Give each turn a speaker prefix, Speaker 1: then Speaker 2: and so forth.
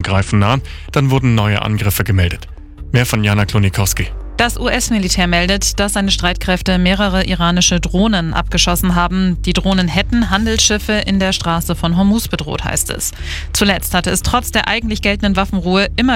Speaker 1: Angreifen nahen, dann wurden neue Angriffe gemeldet. Mehr von Jana Klonikowski.
Speaker 2: Das US-Militär meldet, dass seine Streitkräfte mehrere iranische Drohnen abgeschossen haben. Die Drohnen hätten Handelsschiffe in der Straße von Hormuz bedroht, heißt es. Zuletzt hatte es trotz der eigentlich geltenden Waffenruhe immer